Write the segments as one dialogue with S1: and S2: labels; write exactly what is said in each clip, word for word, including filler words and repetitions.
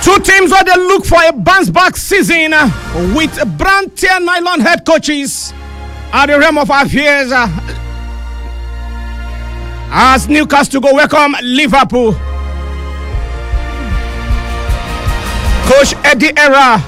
S1: Two teams where they look for a bounce back season with brand tier nylon head coaches at the realm of affairs. As Newcastle go welcome Liverpool. Coach Eddie Era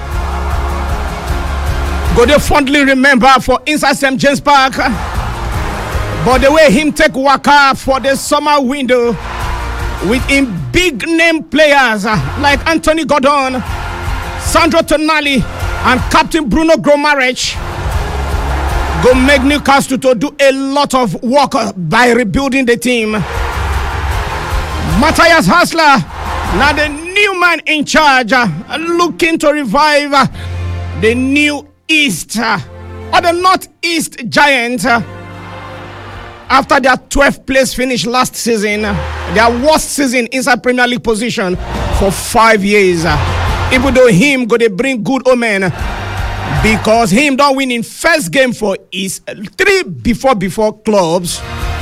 S1: go they fondly remember for inside Saint James Park. But the way him take waka for the summer window with him big name players like Anthony Gordon, Sandro Tonali, and Captain Bruno Gromarech go make Newcastle to do a lot of work by rebuilding the team. Matthias Hassler, now the new man in charge, looking to revive the new East or the Northeast Giants. After their twelfth place finish last season, their worst season inside Premier League position for five years. Even though him go they bring good omen because him don't win in first game for his three before before clubs.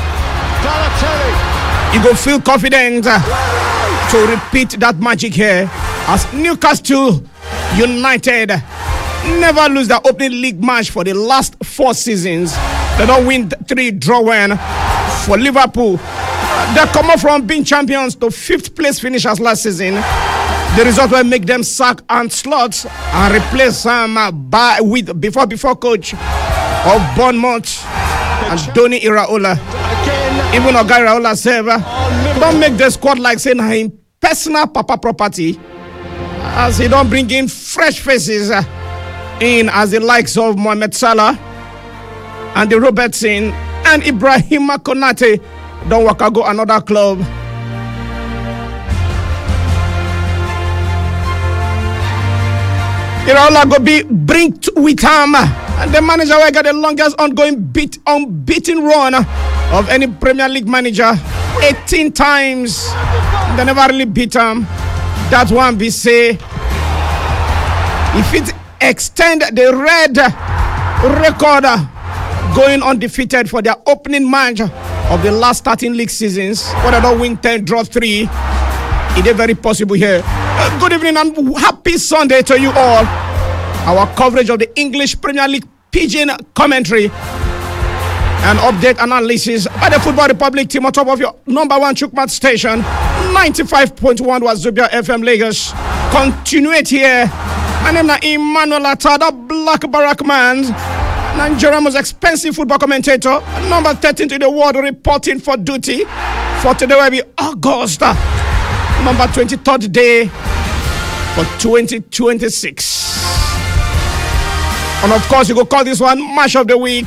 S1: You go feel confident to repeat that magic here as Newcastle United never lose their opening league match for the last four seasons. They don't win three, draw one. For Liverpool, they come up from being champions to fifth place finishers last season. The result will make them sack and slots and replace them um, by with before before coach of Bournemouth and Donny Iraola. Even Oga Iraola said, don't make the squad like saying him personal papa property, as he don't bring in fresh faces uh, in as the likes of Mohamed Salah and the Robertson and Ibrahima Konate don't walk go another club. Iraola go be bring with him and the manager will get the longest ongoing beat unbeaten run of any Premier League manager. eighteen times. They never really beat him. That one be say if it extend the red record going undefeated for their opening match of the last thirteen league seasons, but they don't win ten, draw three. It is very possible here. Uh, good evening and happy Sunday to you all. Our coverage of the English Premier League Pidgin commentary and update analysis by the Football Republic team on top of your number one Chukmat station, ninety-five point one Wazobia F M Lagos. Continuate here. My name is Emmanuel Atada, Black Barack Man, Nigeria's most expensive football commentator, number thirteen to the world, reporting for duty. For today will be August, number twenty-third day for twenty twenty-six. And of course, you go call this one match of the week.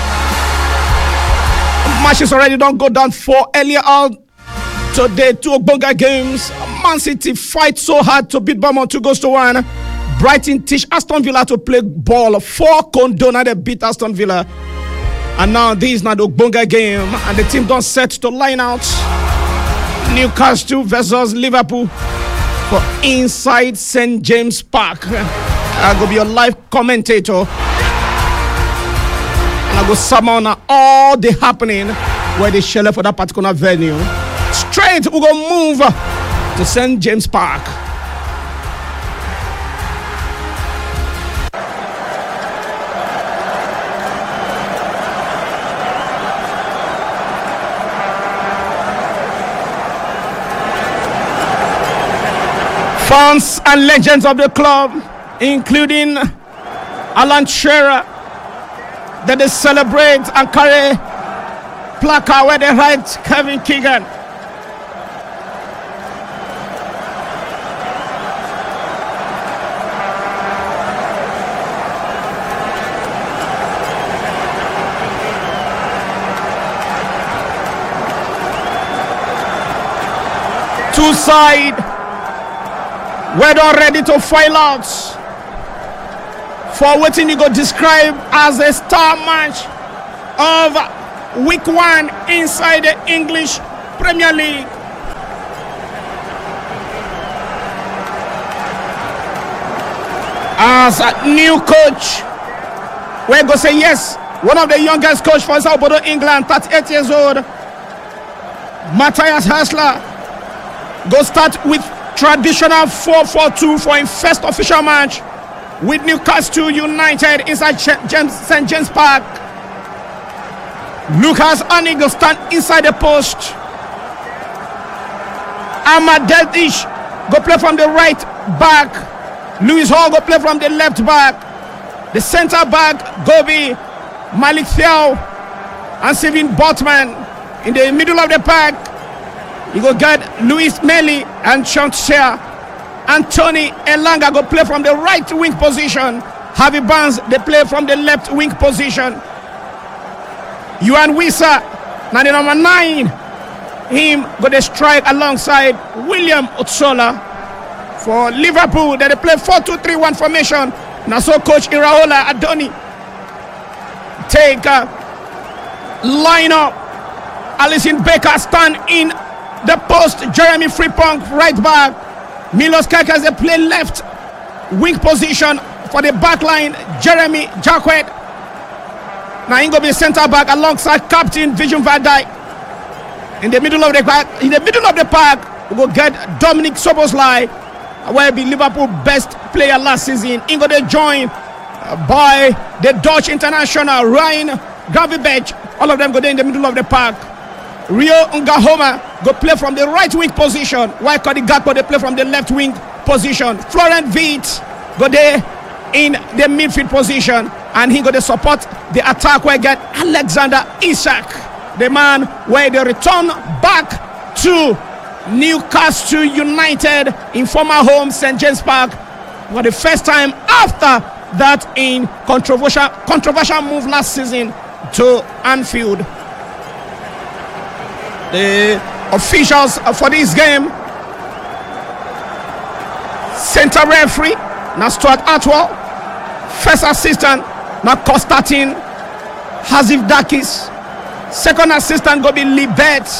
S1: Matches already don't go down for earlier on today. Two Ogbonga games. Man City fight so hard to beat Bournemouth two goals to one. Brighton teach Aston Villa to play ball. Four Condona they beat Aston Villa. And now this is not the Ogbonga game. And the team don't set to line out. Newcastle versus Liverpool for inside Saint James Park. I go be your live commentator. And I go summon all the happening where they shell for that particular venue. Straight we go move to Saint James Park. Fans and legends of the club, including Alan Shearer, that they celebrate and carry placard where they write Kevin Keegan. Two side, we're not ready to file out for what you go describe as a star match of week one inside the English Premier League. As a new coach, we're going to say yes, one of the youngest coach for South Bodo, England, thirty-eight years old, Matthias Hassler, go start with traditional four four two for his first official match with Newcastle United inside James, Saint James Park. Lucas Anigo stand inside the post. Amadedish go play from the right back. Lewis Hall go play from the left back. The center back go be Malik Thiaw and Steven Botman. In the middle of the pack, you go get Luis Meli and Chancellor. Anthony Elanga go play from the right wing position. Harvey Barnes they play from the left wing position. Yuan Wissa, now the number nine, him go the strike alongside William Otsola. For Liverpool, they play four two three one formation. Now so coach Iraola Adoni take a line up. Alison Baker stand in the post. Jeremy Frimpong right back. Milos Kerkez they play left wing position for the back line. Jeremy Jacquet. Now he go be center back alongside captain Vision van Dijk. In the middle of the park, in the middle of the park, we go get Dominic Soboslai, where be Liverpool best player last season. He go they join by the Dutch international Ryan Gravenberch. All of them go there in the middle of the park. Rio Ngahoma go play from the right wing position, while Cody Gakpo they play from the left wing position. Florent Witt go there in the midfield position, and he go to support the attack where get Alexander Isak, the man where they return back to Newcastle United in former home Saint James Park for the first time after that in controversial controversial move last season to Anfield. The officials for this game: center referee now Stuart Atwell, first assistant now Konstantin Hazifdakis, second assistant go be Libet,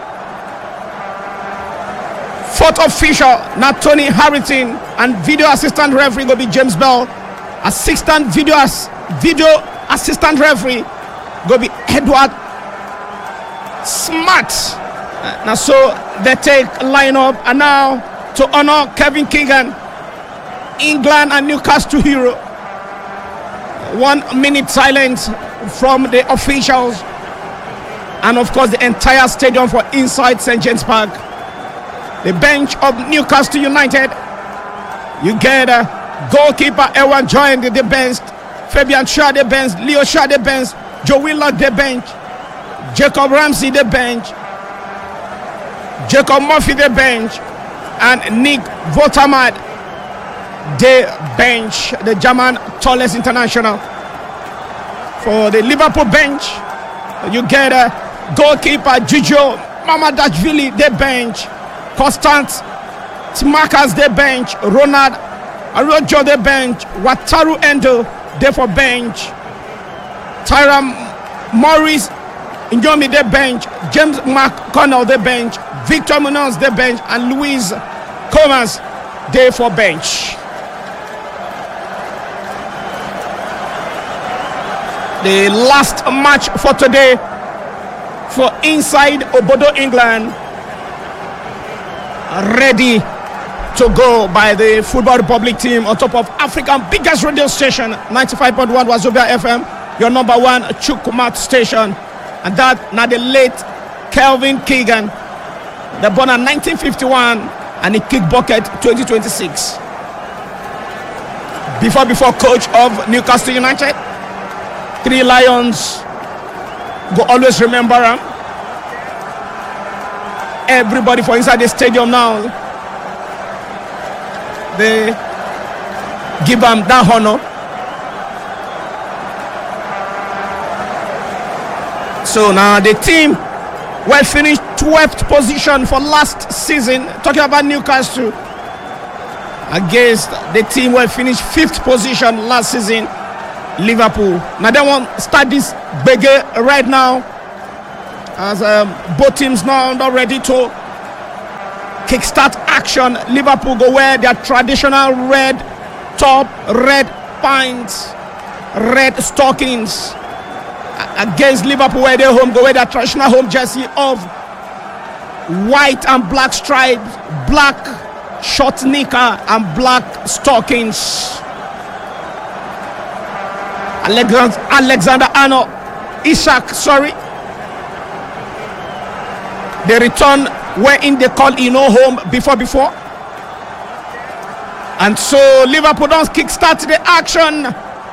S1: fourth official now Tony Harrington, and video assistant referee go be James Bell. Assistant video as video assistant referee go be Edward Smart. Uh, now so they take lineup, and now to honor Kevin Keegan, England and Newcastle hero. One minute silence from the officials, and of course the entire stadium for inside Saint James Park. The bench of Newcastle United, you get uh, goalkeeper Ewan Join the bench, Fabian Shaw the bench, Leo Shaw the bench, Joe Willock the bench, Jacob Ramsey the bench, Jacob Murphy the bench, and Nick Votamad the bench, the German tallest international. For the Liverpool bench, you get a goalkeeper Giorgio Mamadashvili the bench, Constant Smakas the bench, Ronald Arojo the bench, Wataru Endo the for bench, Tyram Morris Njomi the bench, James McConnell the bench, Victor Munoz the bench, and Luis Comas the for bench. The last match for today for inside Obodo, England, ready to go by the Football Republic team on top of African biggest radio station, ninety-five point one Wazobia F M, your number one Chukwumat station. And that now the late Kelvin Keegan, the born in nineteen fifty-one, and he kicked bucket twenty twenty-six. Before before coach of Newcastle United, Three Lions go always remember him. Everybody for inside the stadium now, they give him that honor. So now the team will finish twelfth position for last season. Talking about Newcastle against the team will finish fifth position last season, Liverpool. Now they want to start this bigger right now, as um, both teams now not ready to kickstart action. Liverpool go wear their traditional red top, red pants, red stockings. Against Liverpool, where they home go wear their traditional home jersey of white and black stripes, black short knicker and black stockings. Alexander, Alexander Arnold, Isak, sorry. They return wherein they call Ino home before before. And so Liverpool don't kick-start the action.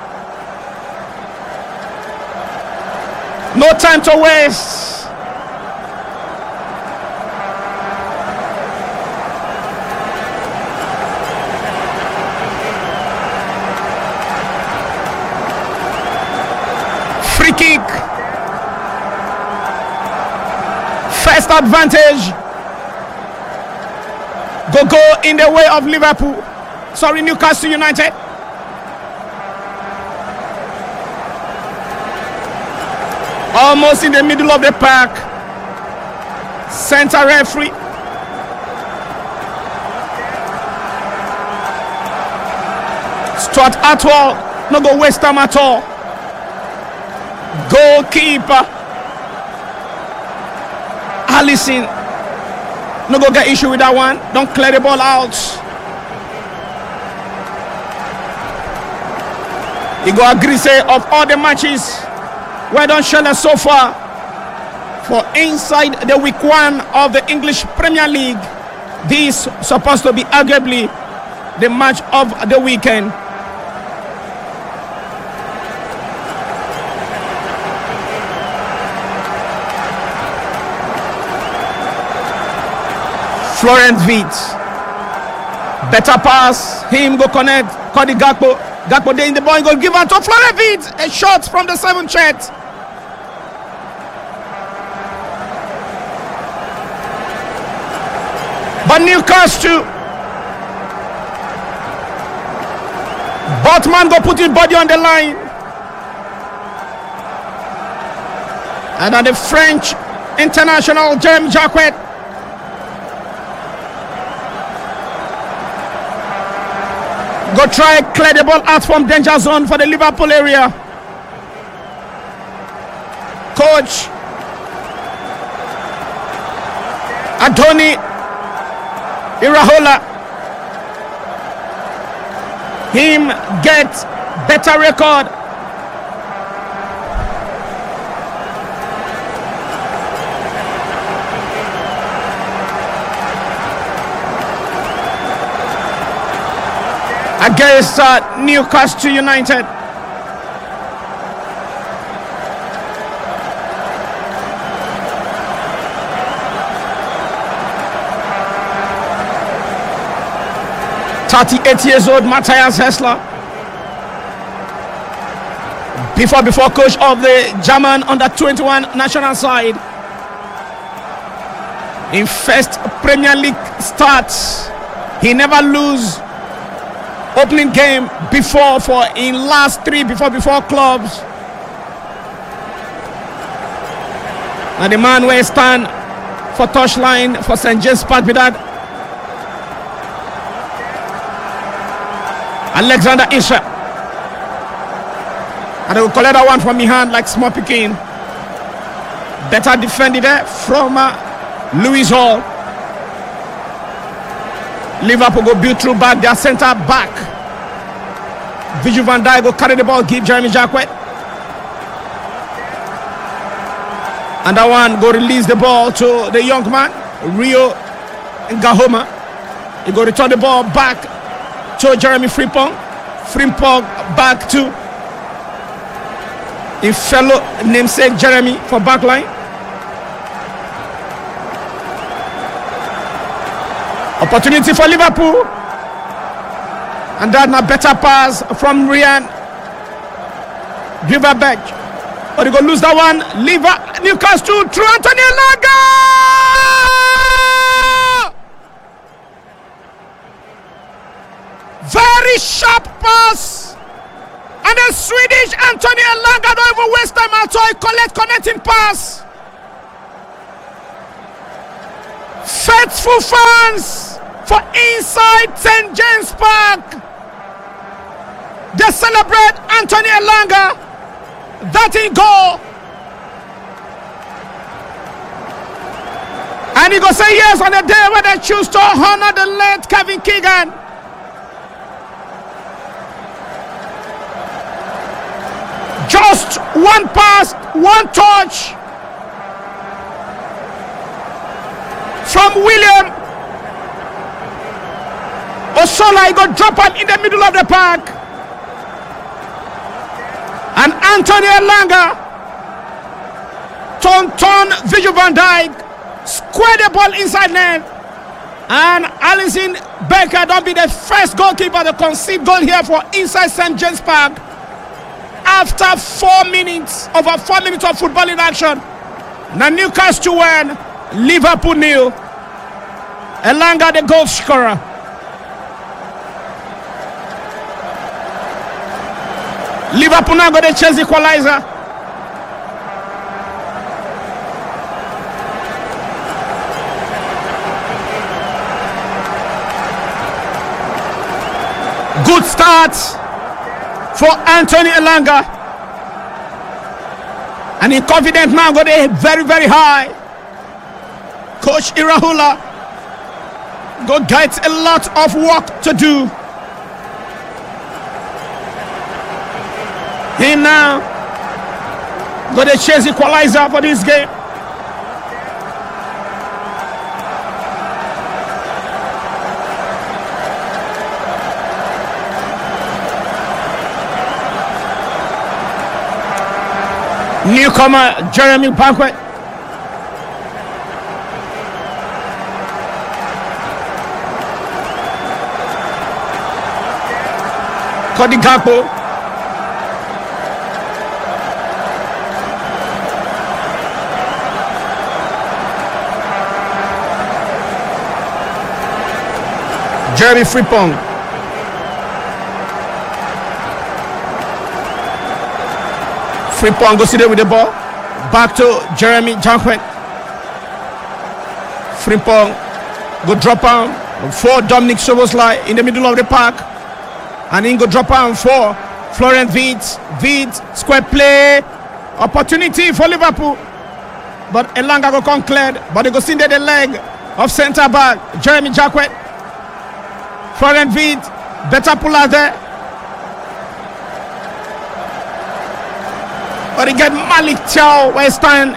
S1: No time to waste. Free kick. First advantage. Go go in the way of Liverpool. Sorry, Newcastle United. Almost in the middle of the park. Center referee. Stuart Atwell. No go waste time at all. Goalkeeper. Alisson. No go get issue with that one. Don't clear the ball out. He go agree say of all the matches where don't shell so far for inside the week one of the English Premier League. This supposed to be arguably the match of the weekend. Florent Wirtz. Better pass. Him go connect. Cody Gakpo. Gakpo there in the ball. Go give out to Florent Wirtz. A shot from the seventh chat. But Newcastle. Botman go put his body on the line. And then the French international Jeremy Jacquet. Go try clear the ball out from danger zone for the Liverpool area. Coach Anthony Iraola. Him get better record. Against uh, Newcastle United. thirty-eight years old Matthias Hessler. Before before coach of the German under twenty-one national side. In first Premier League starts, he never lose opening game before for in last three before before clubs. And the man will stand for touchline for Saint James Park with that. Alexander Isak. And they will collect that one from behind like small picking. Better defended there from uh, Lewis Hall. Liverpool go build through back their center back. Virgil van Dijk go carry the ball, give Jeremy Jacquet. And that one go release the ball to the young man, Rio Ngahoma. He go return the ball back to Jeremy Frimpong. Frimpong back to a fellow namesake Jeremy for backline. Opportunity for Liverpool. And that's a better pass from Ryan Gravenberch. Or they go lose that one. Liver Newcastle through Anthony Elanga. Very sharp pass. And the Swedish Anthony Elanga don't even waste time at all. Collect connecting pass. Faithful fans for inside Saint James Park. They celebrate Anthony Elanga. That in goal. And he go say yes on the day when they choose to honor the late Kevin Keegan. Just one pass, one touch from William Osola. He go drop him in the middle of the park. And Anthony Elanga turn turn Virgil van Dijk, square the ball inside net, and Alisson Becker don't be the first goalkeeper to concede goal here for inside Saint James Park after four minutes, over four minutes of footballing action. Now Newcastle win, Liverpool nil. Elanga the goal scorer. Liverpool now got the Chelsea equalizer. Good start for Anthony Elanga, and he confident now got a very very high. Coach Irahula go get a lot of work to do. He now got a chase equalizer for this game. Newcomer Jeremy Banquet. Cody Gakpo. Jeremy Frimpong. Frimpong goes there with the ball. Back to Jeremy Banquet. Frimpong go drop on for Dominic Szoboszlai in the middle of the park. And then go drop on for Florian Wirtz. Wirtz, square play. Opportunity for Liverpool. But Elanga go come cleared. But they go see the leg of centre back Jeremy Banquet. Florian Wirtz, better pull out there. But he get Malik Thiaw where he stand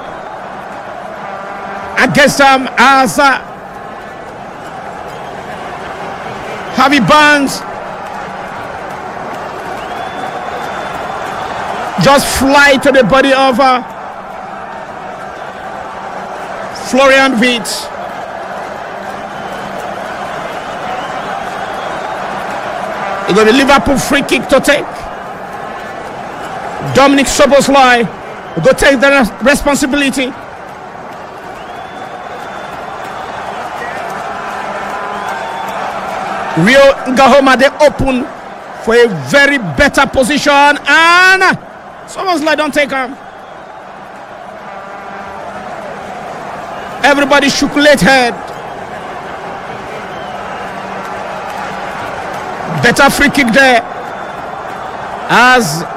S1: against him as uh, Harvey Barnes just fly to the body of uh, Florian Wirtz. It's going to be Liverpool free kick to take. Dominic Szoboszlai will go take the responsibility. Rio Ngahoma they open for a very better position, and Szoboszlai don't take him. Everybody shook late head. Better free kick there as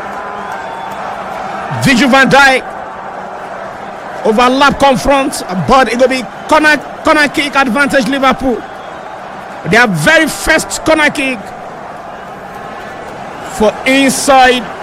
S1: Virgil van Dijk overlap confront, but it will be corner corner kick advantage Liverpool. Their very first corner kick for inside